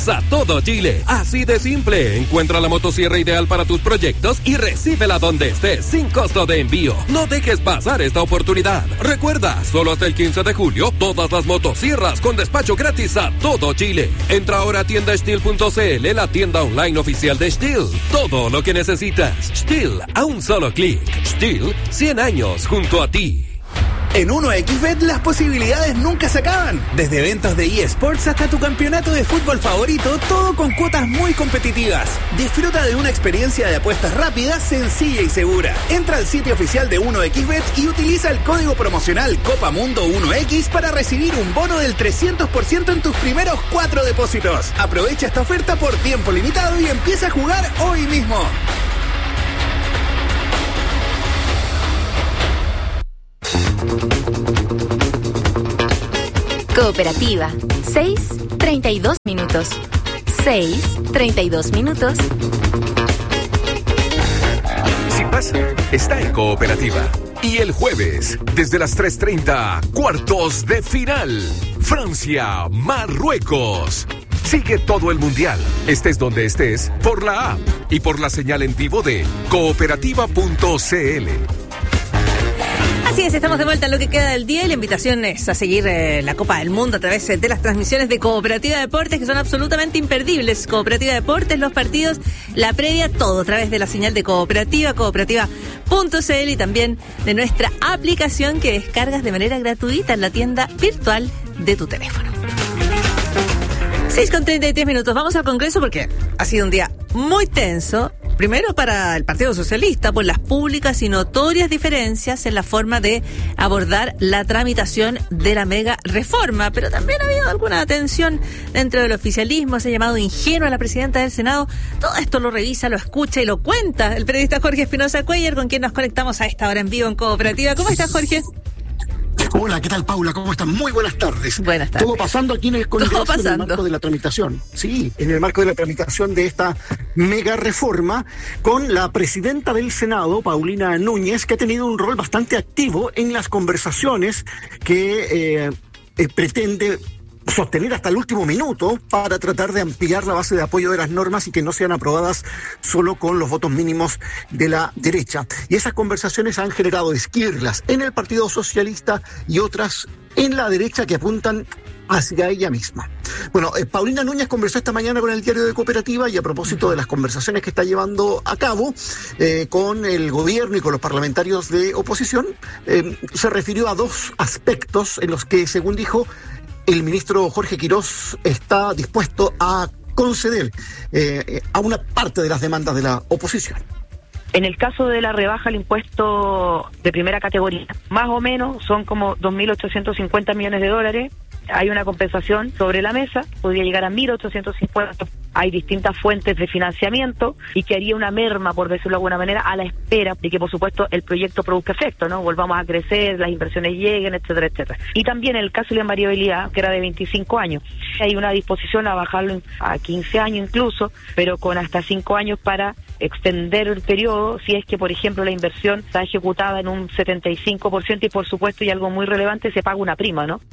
A todo Chile, así de simple. Encuentra la motosierra ideal para tus proyectos y recíbela donde estés sin costo de envío. No dejes pasar esta oportunidad. Recuerda, solo hasta el 15 de julio, todas las motosierras con despacho gratis a todo Chile. Entra ahora a tiendastihl.cl, la tienda online oficial de Stihl. Todo lo que necesitas. Stihl, a un solo clic. Stihl, 100 años junto a ti. En 1xBet las posibilidades nunca se acaban. Desde eventos de eSports hasta tu campeonato de fútbol favorito, todo con cuotas muy competitivas. Disfruta de una experiencia de apuestas rápida, sencilla y segura. Entra al sitio oficial de 1xBet y utiliza el código promocional COPAMUNDO1X para recibir un bono del 300% en tus primeros 4 depósitos. Aprovecha esta oferta por tiempo limitado y empieza a jugar hoy mismo. Cooperativa, 6:32 minutos. 6:32 minutos. Si pasa, está en Cooperativa. Y el jueves, desde las 3:30, cuartos de final. Francia, Marruecos. Sigue todo el mundial, estés donde estés, por la app y por la señal en vivo de cooperativa.cl. Así es, estamos de vuelta en lo que queda del día y la invitación es a seguir la Copa del Mundo a través de las transmisiones de Cooperativa Deportes, que son absolutamente imperdibles. Cooperativa Deportes, los partidos, la previa, todo a través de la señal de Cooperativa, cooperativa.cl y también de nuestra aplicación que descargas de manera gratuita en la tienda virtual de tu teléfono. 6:33 minutos, vamos al Congreso porque ha sido un día muy tenso. Primero para el Partido Socialista, por las públicas y notorias diferencias en la forma de abordar la tramitación de la mega reforma, pero también ha habido alguna tensión dentro del oficialismo, se ha llamado ingenua a la presidenta del Senado. Todo esto lo revisa, lo escucha y lo cuenta el periodista Jorge Espinosa Cuellar, con quien nos conectamos a esta hora en vivo en Cooperativa. ¿Cómo estás, Jorge? Hola, ¿qué tal, Paula? ¿Cómo están? Muy buenas tardes. Buenas tardes. Todo pasando aquí en el Congreso en el marco de la tramitación. Sí, en el marco de la tramitación de esta mega reforma con la presidenta del Senado, Paulina Núñez, que ha tenido un rol bastante activo en las conversaciones que pretende sostener hasta el último minuto para tratar de ampliar la base de apoyo de las normas y que no sean aprobadas solo con los votos mínimos de la derecha. Y esas conversaciones han generado esquirlas en el Partido Socialista y otras en la derecha que apuntan hacia ella misma. Bueno, Paulina Núñez conversó esta mañana con el diario de Cooperativa y a propósito de las conversaciones que está llevando a cabo con el gobierno y con los parlamentarios de oposición, se refirió a dos aspectos en los que, según dijo, el ministro Jorge Quirós está dispuesto a conceder a una parte de las demandas de la oposición. En el caso de la rebaja al impuesto de primera categoría, más o menos son como 2.850 millones de dólares. Hay una compensación sobre la mesa, podría llegar a 1.850. Hay distintas fuentes de financiamiento y que haría una merma, por decirlo de alguna manera, a la espera de que, por supuesto, el proyecto produzca efecto, ¿no? Volvamos a crecer, las inversiones lleguen, etcétera, etcétera. Y también el caso de la invariabilidad, que era de 25 años. Hay una disposición a bajarlo a 15 años incluso, pero con hasta 5 años para extender el periodo, si es que, por ejemplo, la inversión está ejecutada en un 75% y, por supuesto, y algo muy relevante, se paga una prima, ¿no?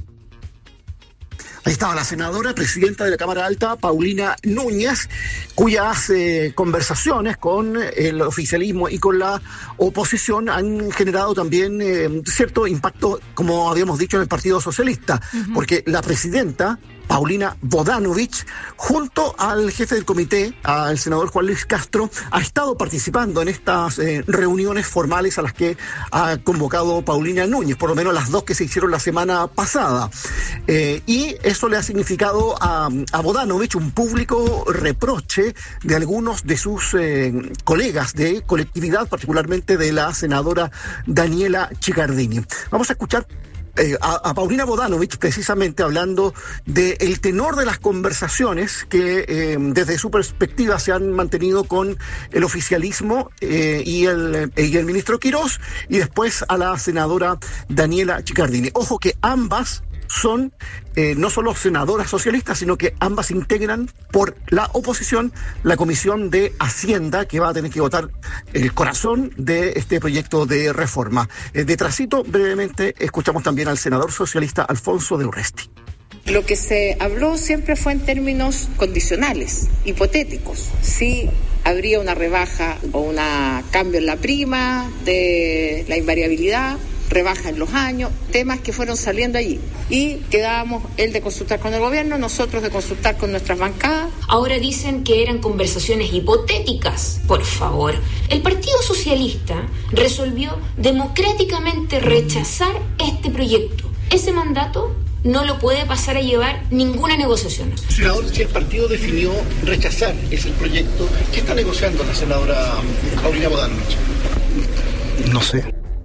Ahí estaba la senadora, presidenta de la Cámara Alta, Paulina Núñez, cuyas conversaciones con el oficialismo y con la oposición han generado también cierto impacto, como habíamos dicho, en el Partido Socialista, porque la presidenta Paulina Bodanovich, junto al jefe del comité, al senador Juan Luis Castro, ha estado participando en estas reuniones formales a las que ha convocado Paulina Núñez, por lo menos las dos que se hicieron la semana pasada. Y eso le ha significado a Bodanovich un público reproche de algunos de sus colegas de colectividad, particularmente de la senadora Daniela Chiccardini. Vamos a escuchar a Paulina Bodanovich precisamente hablando del tenor de las conversaciones que desde su perspectiva se han mantenido con el oficialismo y el ministro Quirós, y después a la senadora Daniela Chiccardini. Ojo que ambas son no solo senadoras socialistas, sino que ambas integran por la oposición la Comisión de Hacienda, que va a tener que votar el corazón de este proyecto de reforma. Detrásito, brevemente, escuchamos también al senador socialista Alfonso de Urresti. Lo que se habló siempre fue en términos condicionales, hipotéticos. Si habría una rebaja o un cambio en la prima de la invariabilidad, rebaja en los años, temas que fueron saliendo allí. Y quedábamos él de consultar con el gobierno, nosotros de consultar con nuestras bancadas. Ahora dicen que eran conversaciones hipotéticas. Por favor, el Partido Socialista resolvió democráticamente rechazar este proyecto. Ese mandato no lo puede pasar a llevar ninguna negociación. Senador, si el partido definió rechazar ese proyecto, ¿qué está negociando la senadora Paulina Bodanovich? No sé.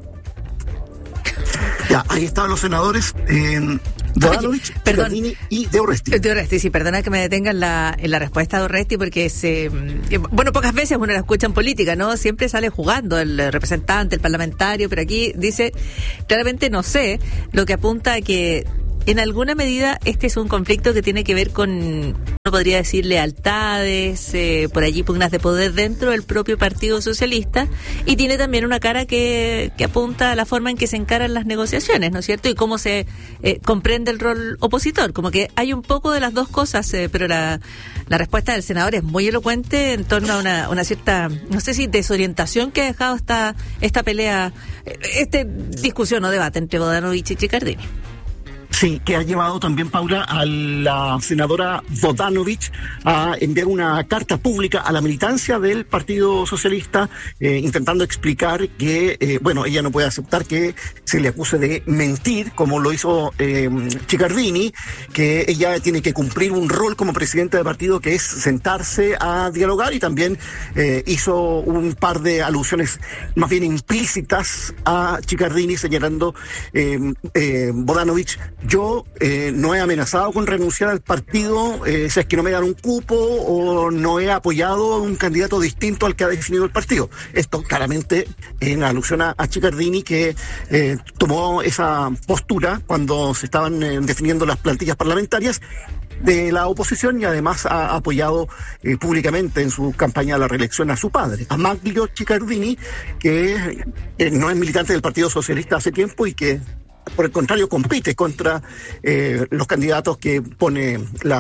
Ya, ahí estaban los senadores Bodanovich, Cicardini y De Orresti. De Orresti, sí, perdona que me detenga en la respuesta de Orresti, porque pocas veces uno la escucha en política, ¿no? Siempre sale jugando el representante, el parlamentario, pero aquí dice claramente no sé, lo que apunta a que en alguna medida este es un conflicto que tiene que ver con, uno podría decir, lealtades, por allí pugnas de poder dentro del propio Partido Socialista, y tiene también una cara que apunta a la forma en que se encaran las negociaciones, ¿no es cierto? Y cómo se comprende el rol opositor, como que hay un poco de las dos cosas, pero la respuesta del senador es muy elocuente en torno a una cierta, no sé si desorientación que ha dejado esta pelea, esta discusión o debate entre Bodanovich y Cicardini. Sí, que ha llevado también, Paula, a la senadora Bodanovich a enviar una carta pública a la militancia del Partido Socialista, intentando explicar que, ella no puede aceptar que se le acuse de mentir, como lo hizo Cicardini, que ella tiene que cumplir un rol como presidenta del partido, que es sentarse a dialogar, y también hizo un par de alusiones más bien implícitas a Cicardini, señalando Bodanovich: yo no he amenazado con renunciar al partido si es que no me dan un cupo, o no he apoyado a un candidato distinto al que ha definido el partido. Esto claramente en alusión a Cicardini, que tomó esa postura cuando se estaban definiendo las plantillas parlamentarias de la oposición, y además ha apoyado públicamente en su campaña a la reelección a su padre, a Maglio Cicardini, que no es militante del Partido Socialista hace tiempo y que, por el contrario, compite contra los candidatos que pone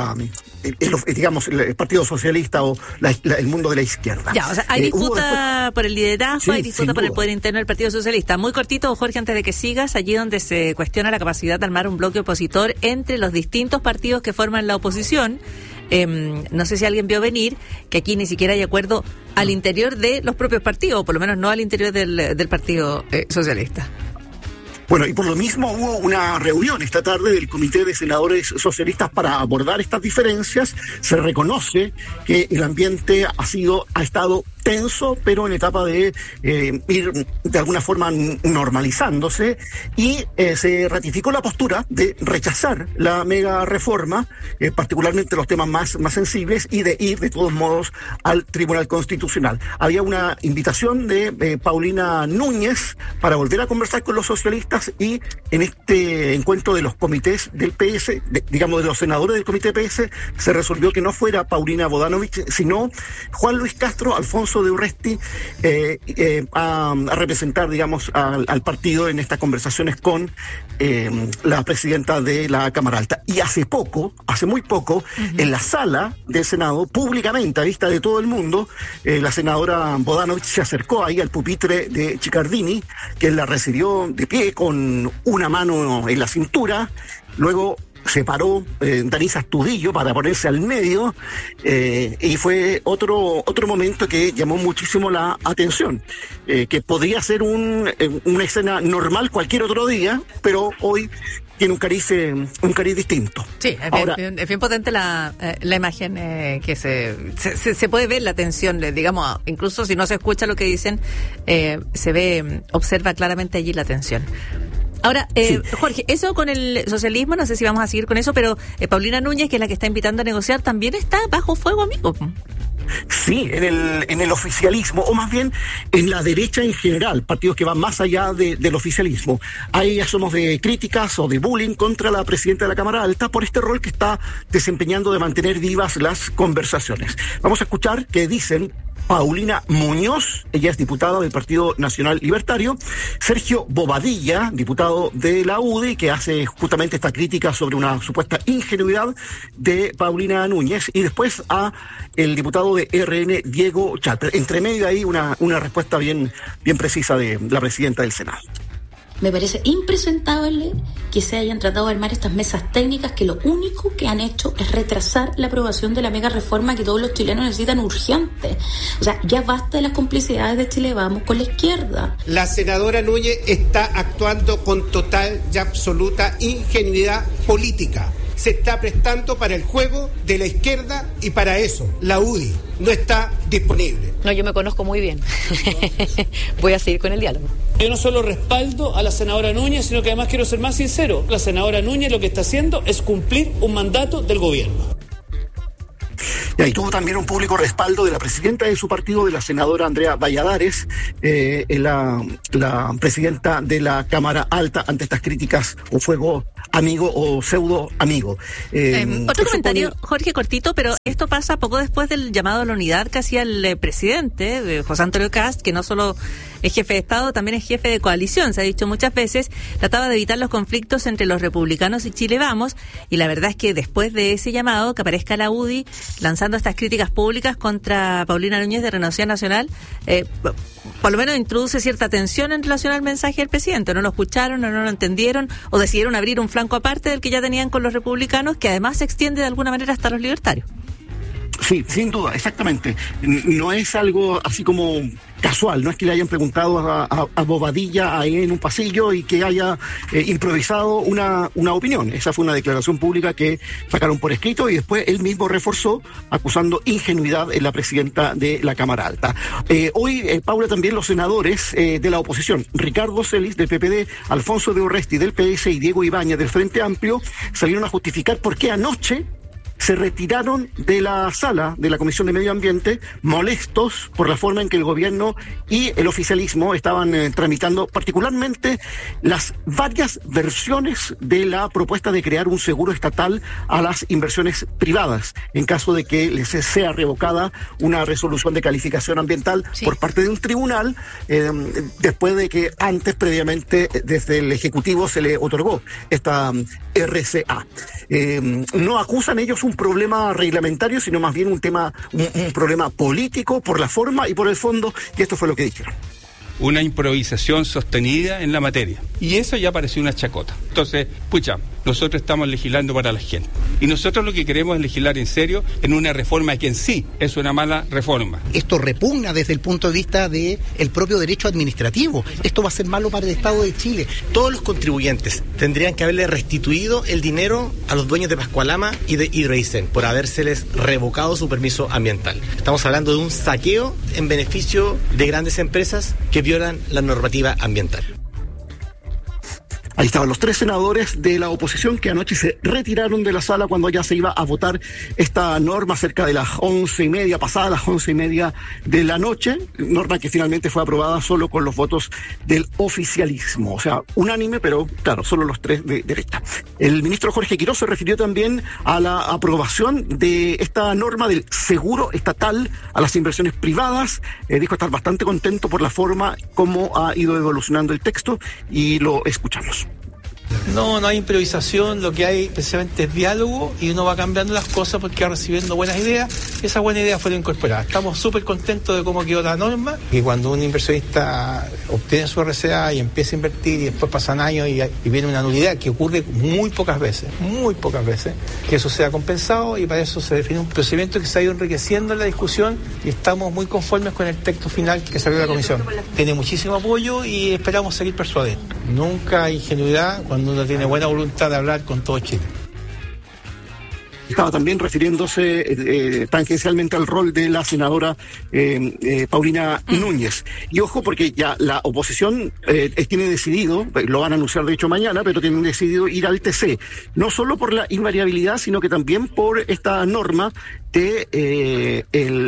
el Partido Socialista o el mundo de la izquierda. Ya, o sea, hay disputa por el liderazgo, sí, hay disputa por el poder interno del Partido Socialista. Muy cortito, Jorge, antes de que sigas, allí donde se cuestiona la capacidad de armar un bloque opositor entre los distintos partidos que forman la oposición. No sé si alguien vio venir que aquí ni siquiera hay acuerdo al interior de los propios partidos, o por lo menos no al interior del Partido Socialista. Bueno, y por lo mismo hubo una reunión esta tarde del Comité de Senadores Socialistas para abordar estas diferencias. Se reconoce que el ambiente ha estado tenso, pero en etapa de ir de alguna forma normalizándose, y se ratificó la postura de rechazar la mega reforma, particularmente los temas más sensibles, y de ir de todos modos al Tribunal Constitucional. Había una invitación de Paulina Núñez para volver a conversar con los socialistas, y en este encuentro de los comités del PS, de los senadores del comité PS, se resolvió que no fuera Paulina Bodanovich, sino Juan Luis Castro, Alfonso de Urresti, a representar, al partido en estas conversaciones con la presidenta de la Cámara Alta. Y hace muy poco, en la sala del Senado, públicamente, a vista de todo el mundo, la senadora Bodanovich se acercó ahí al pupitre de Cicardini, que la recibió de pie con una mano en la cintura. Luego se paró Danisa Astudillo para ponerse al medio, y fue otro momento que llamó muchísimo la atención, que podría ser una escena normal cualquier otro día, pero hoy tiene un cariz distinto. Sí, es bien potente la imagen, que se puede ver la tensión, incluso si no se escucha lo que dicen, observa claramente allí la tensión. Ahora, sí. Jorge, eso con el socialismo, no sé si vamos a seguir con eso, pero Paulina Núñez, que es la que está invitando a negociar, también está bajo fuego, amigo. Sí, en el oficialismo, o más bien en la derecha en general, partidos que van más allá del oficialismo. Ahí ya somos de críticas o de bullying contra la presidenta de la Cámara Alta por este rol que está desempeñando de mantener vivas las conversaciones. Vamos a escuchar qué dicen Paulina Muñoz, ella es diputada del Partido Nacional Libertario, Sergio Bobadilla, diputado de la UDI, que hace justamente esta crítica sobre una supuesta ingenuidad de Paulina Núñez, y después a el diputado de RN, Diego Chalper. Entre medio ahí una respuesta bien precisa de la presidenta del Senado. Me parece impresentable que se hayan tratado de armar estas mesas técnicas que lo único que han hecho es retrasar la aprobación de la mega reforma que todos los chilenos necesitan urgente. O sea, ya basta de las complicidades de Chile Vamos con la izquierda. La senadora Núñez está actuando con total y absoluta ingenuidad política. Se está prestando para el juego de la izquierda y para eso la UDI no está disponible. No, yo me conozco muy bien. Voy a seguir con el diálogo. Yo no solo respaldo a la senadora Núñez, sino que además quiero ser más sincero. La senadora Núñez lo que está haciendo es cumplir un mandato del gobierno. Y tuvo también un público respaldo de la presidenta de su partido, de la senadora Andrea Valladares, la presidenta de la Cámara Alta, ante estas críticas o fuego amigo o pseudo amigo. Otro comentario, Jorge, cortito, pero esto pasa poco después del llamado a la unidad que hacía el presidente, José Antonio Kast, que no solo es jefe de Estado, también es jefe de coalición, se ha dicho muchas veces, trataba de evitar los conflictos entre los republicanos y Chile Vamos, y la verdad es que después de ese llamado, que aparezca la UDI lanzando estas críticas públicas contra Paulina Núñez de Renovación Nacional, por lo menos introduce cierta tensión en relación al mensaje del presidente. No lo escucharon o no lo entendieron, o decidieron abrir un flanco aparte del que ya tenían con los republicanos, que además se extiende de alguna manera hasta los libertarios. Sí, sin duda, exactamente. No es algo así como casual, no es que le hayan preguntado a Bobadilla ahí en un pasillo y que haya improvisado una opinión. Esa fue una declaración pública que sacaron por escrito y después él mismo reforzó acusando ingenuidad en la presidenta de la Cámara Alta. Hoy, Paula, también los senadores de la oposición, Ricardo Celis del PPD, Alfonso de Urresti del PS y Diego Ibáñez del Frente Amplio, salieron a justificar por qué anoche se retiraron de la sala de la Comisión de Medio Ambiente molestos por la forma en que el gobierno y el oficialismo estaban tramitando particularmente las varias versiones de la propuesta de crear un seguro estatal a las inversiones privadas en caso de que les sea revocada una resolución de calificación ambiental por parte de un tribunal después de que antes previamente desde el Ejecutivo se le otorgó esta RCA. No acusan ellos un problema reglamentario, sino más bien un problema político por la forma y por el fondo, y esto fue lo que dijeron. Una improvisación sostenida en la materia. Y eso ya pareció una chacota. Entonces, nosotros estamos legislando para la gente. Y nosotros lo que queremos es legislar en serio en una reforma que en sí es una mala reforma. Esto repugna desde el punto de vista del propio derecho administrativo. Esto va a ser malo para el Estado de Chile. Todos los contribuyentes tendrían que haberle restituido el dinero a los dueños de Pascualama y de Hidroicén por habérseles revocado su permiso ambiental. Estamos hablando de un saqueo en beneficio de grandes empresas que violan la normativa ambiental. Ahí estaban los tres senadores de la oposición que anoche se retiraron de la sala cuando ya se iba a votar esta norma cerca de las 11:30, pasadas las 11:30 de la noche, norma que finalmente fue aprobada solo con los votos del oficialismo, o sea, unánime, pero claro, solo los tres de derecha. El ministro Jorge Quiroz se refirió también a la aprobación de esta norma del seguro estatal a las inversiones privadas, dijo estar bastante contento por la forma como ha ido evolucionando el texto y lo escuchamos. No hay improvisación, lo que hay precisamente es diálogo y uno va cambiando las cosas porque va recibiendo buenas ideas. Esas buenas ideas fueron incorporadas. Estamos súper contentos de cómo quedó la norma, y cuando un inversionista obtiene su RCA y empieza a invertir y después pasan años y viene una nulidad que ocurre muy pocas veces, que eso sea compensado, y para eso se define un procedimiento que se ha ido enriqueciendo en la discusión y estamos muy conformes con el texto final que salió de la comisión. Tiene muchísimo apoyo y esperamos seguir persuadiendo. Nunca hay ingenuidad cuando uno tiene buena voluntad de hablar con todo Chile. Estaba también refiriéndose tangencialmente al rol de la senadora Paulina Núñez. Y ojo, porque ya la oposición tiene decidido, lo van a anunciar de hecho mañana, pero tienen decidido ir al TC, no solo por la invariabilidad, sino que también por esta norma de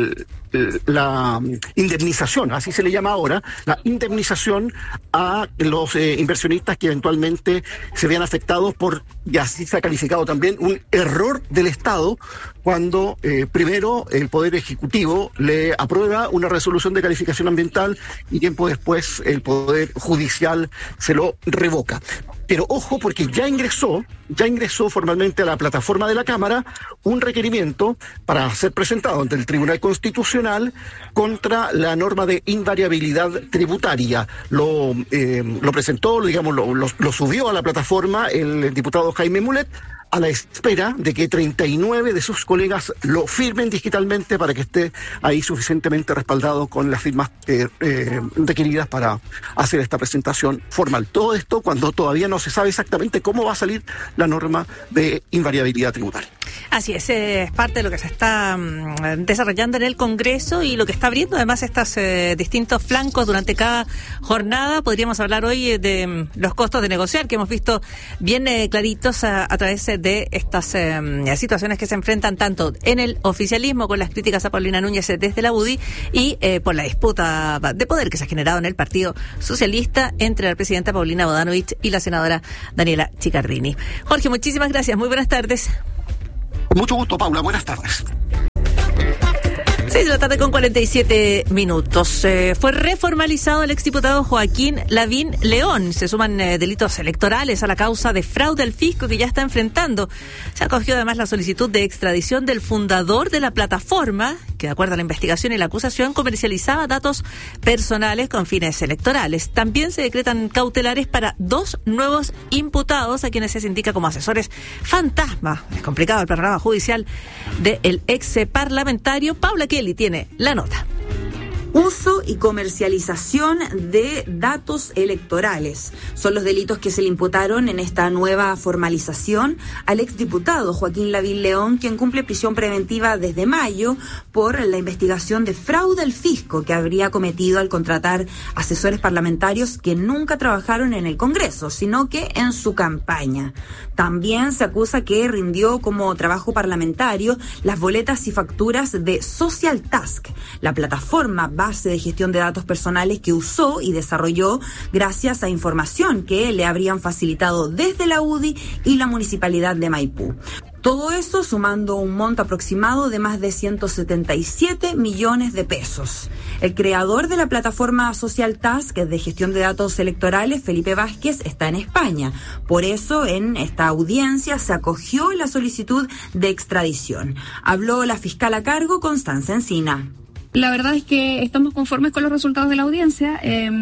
la indemnización, así se le llama ahora, la indemnización a los inversionistas que eventualmente se vean afectados por, y así se ha calificado también, un error del Estado cuando primero el Poder Ejecutivo le aprueba una resolución de calificación ambiental y tiempo después el Poder Judicial se lo revoca. Pero ojo, porque ya ingresó formalmente a la plataforma de la Cámara un requerimiento para ser presentado ante el Tribunal Constitucional contra la norma de invariabilidad tributaria. Lo presentó, lo subió a la plataforma el diputado Jaime Mulet, a la espera de que 39 de sus colegas lo firmen digitalmente para que esté ahí suficientemente respaldado con las firmas requeridas para hacer esta presentación formal. Todo esto cuando todavía no se sabe exactamente cómo va a salir la norma de invariabilidad tributaria. Así es parte de lo que se está desarrollando en el Congreso y lo que está abriendo además estos distintos flancos durante cada jornada. Podríamos hablar hoy de los costos de negociar, que hemos visto bien claritos a través de estas situaciones que se enfrentan tanto en el oficialismo con las críticas a Paulina Núñez desde la UDI y por la disputa de poder que se ha generado en el Partido Socialista entre la presidenta Paulina Bodanovich y la senadora Daniela Chiccardini. Jorge, muchísimas gracias. Muy buenas tardes. Mucho gusto, Paula. Buenas tardes. 6:47 fue reformalizado el exdiputado Joaquín Lavín León. Se suman delitos electorales a la causa de fraude al fisco que ya está enfrentando. Se acogió además la solicitud de extradición del fundador de la plataforma, que de acuerdo a la investigación y la acusación comercializaba datos personales con fines electorales. También se decretan cautelares para 2 nuevos imputados a quienes se indica como asesores fantasma. Es complicado el panorama judicial del ex parlamentario. Paula Kelly tiene la nota. Uso y comercialización de datos electorales son los delitos que se le imputaron en esta nueva formalización al exdiputado Joaquín Lavín León, quien cumple prisión preventiva desde mayo por la investigación de fraude al fisco que habría cometido al contratar asesores parlamentarios que nunca trabajaron en el Congreso, sino que en su campaña. También se acusa que rindió como trabajo parlamentario las boletas y facturas de Social Task, la plataforma base de gestión de datos personales que usó y desarrolló gracias a información que le habrían facilitado desde la UDI y la Municipalidad de Maipú. Todo eso sumando un monto aproximado de más de 177 millones de pesos. El creador de la plataforma Social Task de gestión de datos electorales, Felipe Vázquez, está en España. Por eso, en esta audiencia se acogió la solicitud de extradición. Habló la fiscal a cargo, Constanza Encina. La verdad es que estamos conformes con los resultados de la audiencia.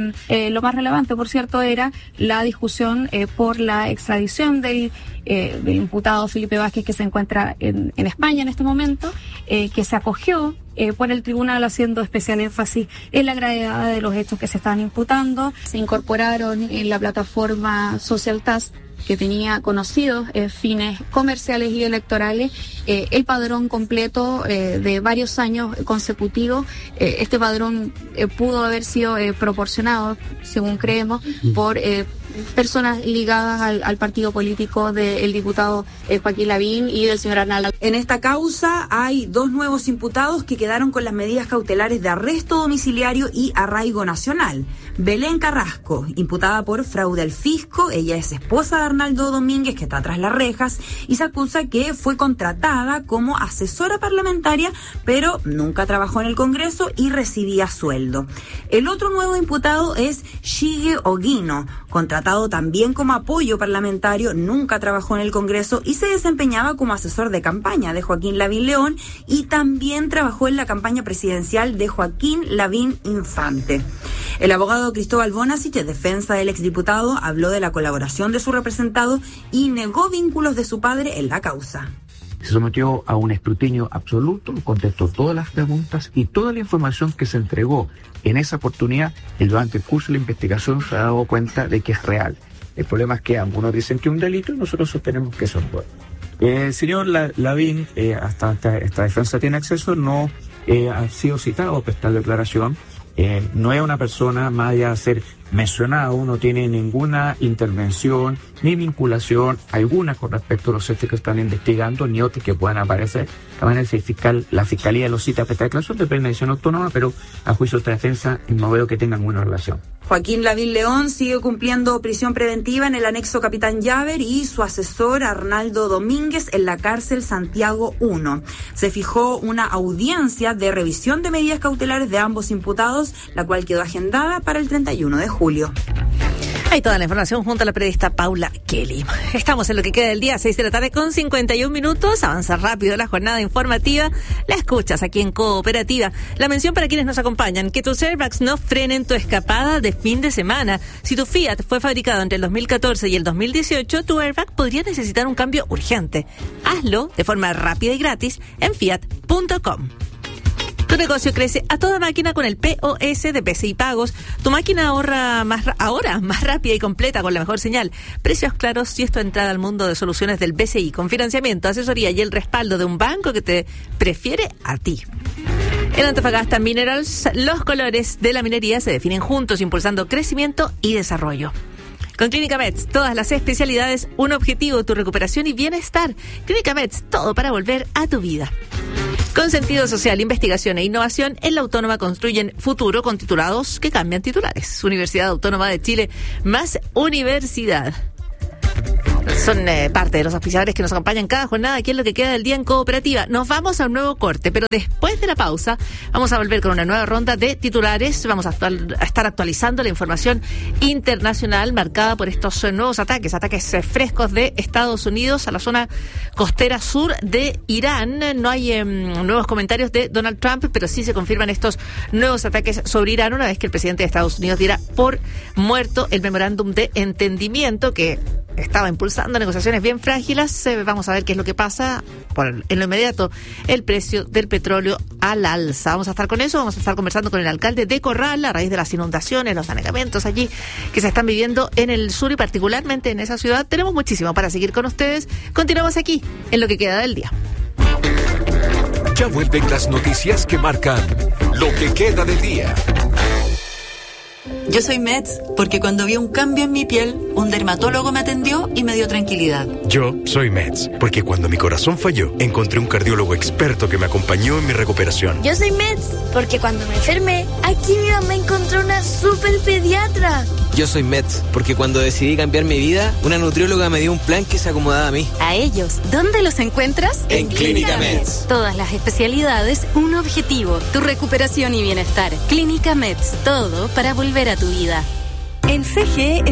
Lo más relevante, por cierto, era la discusión por la extradición del imputado Felipe Vázquez, que se encuentra en España en este momento, que se acogió por el tribunal, haciendo especial énfasis en la gravedad de los hechos que se están imputando. Se incorporaron en la plataforma Social Task, que tenía conocidos fines comerciales y electorales, el padrón completo de varios años consecutivos. Este padrón pudo haber sido proporcionado, según creemos, por personas ligadas al partido político del diputado Joaquín Lavín y del señor Arnaldo. En esta causa hay 2 nuevos imputados que quedaron con las medidas cautelares de arresto domiciliario y arraigo nacional. Belén Carrasco, imputada por fraude al fisco. Ella es esposa de Arnaldo Domínguez, que está tras las rejas, y se acusa que fue contratada como asesora parlamentaria, pero nunca trabajó en el Congreso y recibía sueldo. El otro nuevo imputado es Shige Oguino, contratado también como apoyo parlamentario, nunca trabajó en el Congreso y se desempeñaba como asesor de campaña de Joaquín Lavín León, y también trabajó en la campaña presidencial de Joaquín Lavín Infante. El abogado Cristóbal Bonasich, de defensa del exdiputado, habló de la colaboración de su representado y negó vínculos de su padre en la causa. Se sometió a un escrutinio absoluto, contestó todas las preguntas y toda la información que se entregó en esa oportunidad, y durante el curso de la investigación se ha dado cuenta de que es real. El problema es que algunos dicen que es un delito y nosotros sostenemos que eso es bueno. El señor Lavín, hasta esta defensa tiene acceso, no ha sido citado a prestar declaración. No es una persona más allá de ser mencionado, no tiene ninguna intervención ni vinculación alguna con respecto a los hechos que están investigando, ni otros que puedan aparecer. De manera que la fiscalía lo cita a prestar declaración de plena decisión autónoma, pero a juicio de esta defensa no veo que tengan ninguna relación. Joaquín Lavín León sigue cumpliendo prisión preventiva en el anexo Capitán Llaver y su asesor Arnaldo Domínguez en la cárcel Santiago 1. Se fijó una audiencia de revisión de medidas cautelares de ambos imputados, la cual quedó agendada para el 31 de julio. Hay toda la información junto a la periodista Paula Kelly. Estamos en lo que queda del día, 6 de la tarde con 51 minutos. Avanza rápido la jornada informativa. La escuchas aquí en Cooperativa. La mención para quienes nos acompañan: que tus airbags no frenen tu escapada de fin de semana. Si tu Fiat fue fabricado entre el 2014 y el 2018, tu airbag podría necesitar un cambio urgente. Hazlo de forma rápida y gratis en fiat.com. Tu negocio crece a toda máquina con el POS de BCI Pagos. Tu máquina ahora más rápida y completa con la mejor señal. Precios claros y esto entrada al mundo de soluciones del BCI con financiamiento, asesoría y el respaldo de un banco que te prefiere a ti. En Antofagasta Minerals, los colores de la minería se definen juntos, impulsando crecimiento y desarrollo. Con Clínica Meds, todas las especialidades, un objetivo, tu recuperación y bienestar. Clínica Meds, todo para volver a tu vida. Con sentido social, investigación e innovación, en la Autónoma construyen futuro con titulados que cambian titulares. Universidad Autónoma de Chile, más universidad. Son parte de los auspiciadores que nos acompañan cada jornada aquí en lo que queda del día en Cooperativa. Nos vamos a un nuevo corte, pero después de la pausa vamos a volver con una nueva ronda de titulares. Vamos a estar actualizando la información internacional marcada por estos nuevos ataques frescos de Estados Unidos a la zona costera sur de Irán. No hay nuevos comentarios de Donald Trump, pero sí se confirman estos nuevos ataques sobre Irán una vez que el presidente de Estados Unidos diera por muerto el memorándum de entendimiento que estaba impulsando negociaciones bien frágiles. Vamos a ver qué es lo que pasa. En lo inmediato, el precio del petróleo al alza. Vamos a estar con eso, vamos a estar conversando con el alcalde de Corral a raíz de las inundaciones, los anegamientos allí que se están viviendo en el sur y particularmente en esa ciudad. Tenemos muchísimo para seguir con ustedes. Continuamos aquí en lo que queda del día. Ya vuelven las noticias que marcan lo que queda del día. Yo soy Meds porque cuando vi un cambio en mi piel, un dermatólogo me atendió y me dio tranquilidad. Yo soy Meds porque cuando mi corazón falló, encontré un cardiólogo experto que me acompañó en mi recuperación. Yo soy Meds porque cuando me enfermé, aquí mi mamá encontró una super pediatra. Yo soy Meds porque cuando decidí cambiar mi vida, una nutrióloga me dio un plan que se acomodaba a mí. A ellos, ¿dónde los encuentras? En Clínica Meds. Todas las especialidades, un objetivo, tu recuperación y bienestar. Clínica Meds, todo para volver a tu vida. En CGE